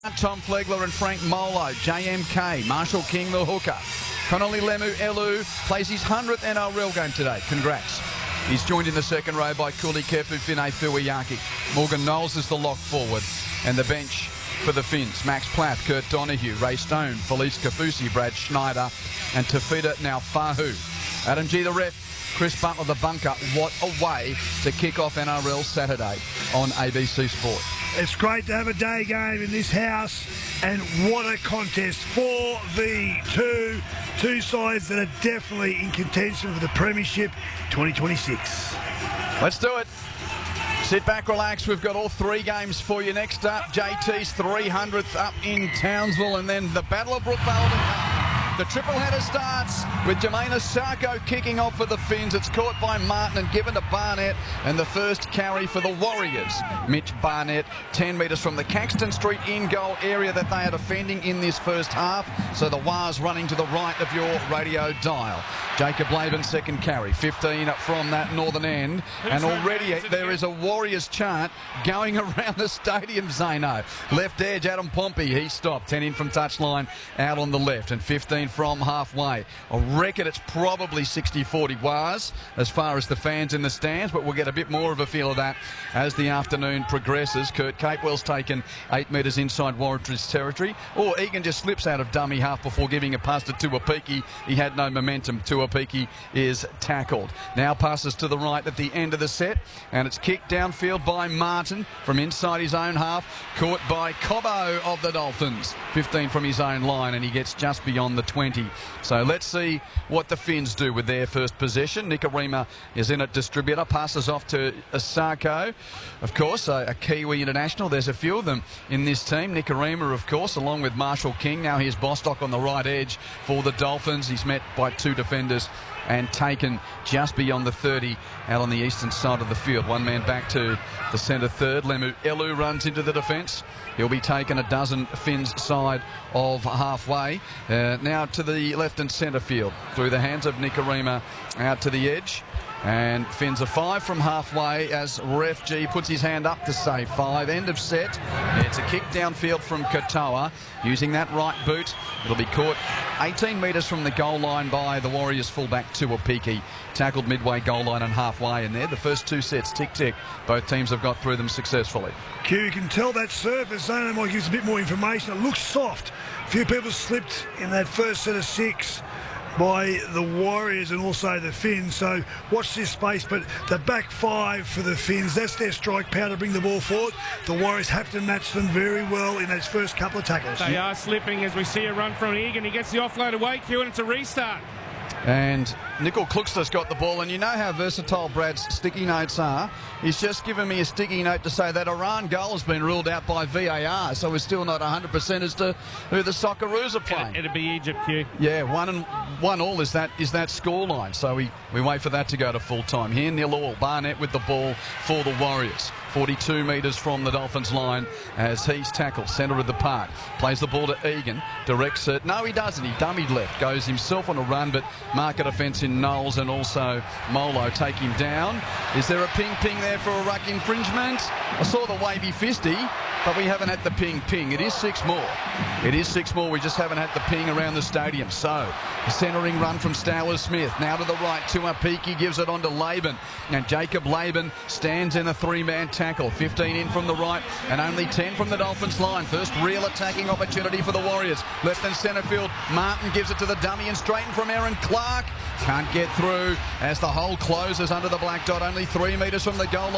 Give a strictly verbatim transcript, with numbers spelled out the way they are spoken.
Tom Flegler and Frank Molo, J M K, Marshall King the hooker. Connolly Lemu Elu plays his hundredth N R L game today. Congrats. He's joined in the second row by Kuli Kefu Fine Fuiaki. Morgan Knowles is the lock forward. And the bench for the Finns. Max Plath, Kurt Donahue, Ray Stone, Felice Kafusi, Brad Schneider, and Tafida Naufahu. Adam G the ref. Chris Butler the bunker. What a way to kick off N R L Saturday on A B C Sport. It's great to have a day game in this house, and what a contest. four v two, two sides that are definitely in contention for the Premiership twenty twenty-six. Let's do it. Sit back, relax. We've got all three games for you. Next up, J T's three hundredth up in Townsville, and then the Battle of Brookvale. The triple header starts with Jermaine Asako kicking off for the Finns. It's caught by Martin and given to Barnett, and the first carry for the Warriors. Mitch Barnett, ten metres from the Caxton Street in-goal area that they are defending in this first half. So the Wars running to the right of your radio dial. Jacob Laban, second carry, fifteen up from that northern end. And already there is a Warriors chant going around the stadium, Zeno. Left edge, Adam Pompey, he stopped. ten in from touchline, out on the left, and fifteen from halfway. I reckon it's probably sixty forty Wars as far as the fans in the stands, but we'll get a bit more of a feel of that as the afternoon progresses. Kurt Capewell's taken eight metres inside Warriors territory. Or Egan just slips out of dummy half before giving a pass to Tuapiki. He had no momentum. Tuapiki is tackled. Now passes to the right at the end of the set, and it's kicked downfield by Martin from inside his own half, caught by Cobbo of the Dolphins. fifteen from his own line, and he gets just beyond the twenty. So let's see what the Finns do with their first possession. Nikorima is in at distributor, passes off to Asako, of course, a, a Kiwi international. There's a few of them in this team. Nikorima, of course, along with Marshall King. Now here's Bostock on the right edge for the Dolphins. He's met by two defenders and taken just beyond the thirty out on the eastern side of the field. One man back to the centre third. Lemu Elu runs into the defence. He'll be taken a dozen Finns side of halfway. Uh, now to the left and centre field through the hands of Nikorima out to the edge. And Finns are five from halfway as Ref G puts his hand up to say five. End of set. It's a kick downfield from Katoa using that right boot. It'll be caught eighteen metres from the goal line by the Warriors fullback Tuapiki. Tackled midway goal line and halfway in there. The first two sets tick-tick. Both teams have got through them successfully. Q, you can tell that surface. Zeno might give us a bit more information. It looks soft. A few people slipped in that first set of six by the Warriors and also the Finns, so watch this space. But the back five for the Finns, that's their strike power to bring the ball forward. The Warriors have to match them very well in those first couple of tackles. They are slipping as we see a run from Egan. He gets the offload away, Q, and it's a restart. And Nickel Kluxter's got the ball, and you know how versatile Brad's sticky notes are. He's just given me a sticky note to say that Iran goal has been ruled out by V A R, so we're still not one hundred percent as to who the Socceroos are playing. It'll be Egypt, Q. Yeah, one and one all is that is that score line, so we, we wait for that to go to full time. Here, nil all. Barnett with the ball for the Warriors. forty-two metres from the Dolphins line as he's tackled, centre of the park. Plays the ball to Egan, directs it. No, he doesn't. He dummied left. Goes himself on a run, but market offence in Knowles and also Molo take him down. Is there a ping-ping there for a ruck infringement? I saw the wavy fisty, but we haven't had the ping-ping. It is six more. It is six more. We just haven't had the ping around the stadium. So, a centering run from Stowler Smith. Now to the right. Tuapiki gives it on to Laban. And Jacob Laban stands in a three-man tackle. fifteen in from the right and only ten from the Dolphins line. First real attacking opportunity for the Warriors. Left and centre field. Martin gives it to the dummy and straighten from Aaron Clark. Can't get through as the hole closes under the black dot. Only three metres from the goal line.